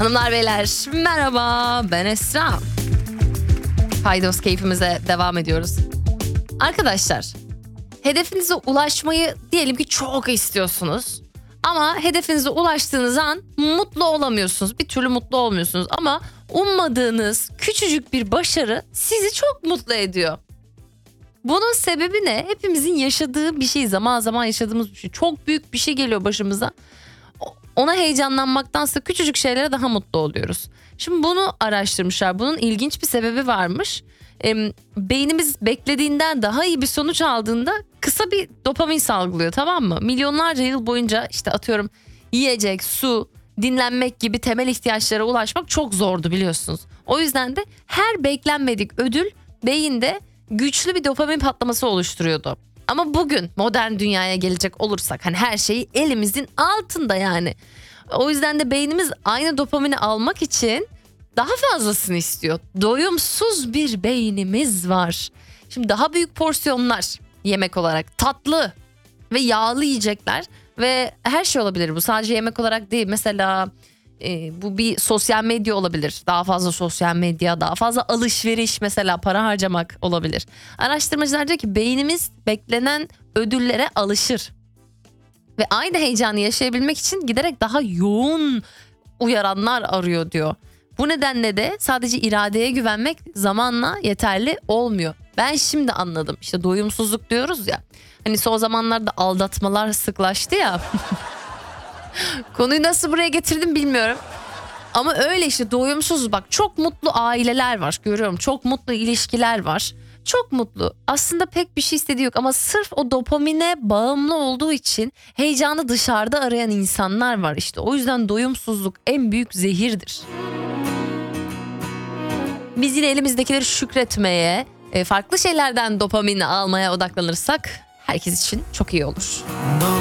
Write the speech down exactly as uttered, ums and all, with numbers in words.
Hanımlar beyler merhaba, ben Esra. Paydos keyfimize devam ediyoruz. Arkadaşlar, hedefinize ulaşmayı diyelim ki çok istiyorsunuz. Ama hedefinize ulaştığınız an mutlu olamıyorsunuz. Bir türlü mutlu olmuyorsunuz ama ummadığınız küçücük bir başarı sizi çok mutlu ediyor. Bunun sebebi ne? Hepimizin yaşadığı bir şey, zaman zaman yaşadığımız bir şey. Çok büyük bir şey geliyor başımıza. Ona heyecanlanmaktansa küçücük şeylere daha mutlu oluyoruz. Şimdi bunu araştırmışlar. Bunun ilginç bir sebebi varmış. E, beynimiz beklediğinden daha iyi bir sonuç aldığında kısa bir dopamin salgılıyor, tamam mı? Milyonlarca yıl boyunca işte atıyorum yiyecek, su, dinlenmek gibi temel ihtiyaçlara ulaşmak çok zordu biliyorsunuz. O yüzden de her beklenmedik ödül beyinde güçlü bir dopamin patlaması oluşturuyordu. Ama bugün modern dünyaya gelecek olursak hani her şey elimizin altında yani. O yüzden de beynimiz aynı dopamini almak için daha fazlasını istiyor. Doyumsuz bir beynimiz var. Şimdi daha büyük porsiyonlar yemek olarak, tatlı ve yağlı yiyecekler ve her şey olabilir bu. Sadece yemek olarak değil. Mesela e, bu bir sosyal medya olabilir. Daha fazla sosyal medya, daha fazla alışveriş, mesela para harcamak olabilir. Araştırmacılar diyor ki beynimiz beklenen ödüllere alışır. Ve aynı heyecanı yaşayabilmek için giderek daha yoğun uyaranlar arıyor diyor. Bu nedenle de sadece iradeye güvenmek zamanla yeterli olmuyor. Ben şimdi anladım. İşte doyumsuzluk diyoruz ya. Hani son zamanlarda aldatmalar sıklaştı ya. Konuyu nasıl buraya getirdim bilmiyorum. Ama öyle işte, doyumsuz, bak çok mutlu aileler var, görüyorum. Çok mutlu ilişkiler var. Çok mutlu. Aslında pek bir şey istediği yok ama sırf o dopamine bağımlı olduğu için heyecanı dışarıda arayan insanlar var. İşte o yüzden doyumsuzluk en büyük zehirdir. Biz yine elimizdekileri şükretmeye, farklı şeylerden dopamin almaya odaklanırsak herkes için çok iyi olur.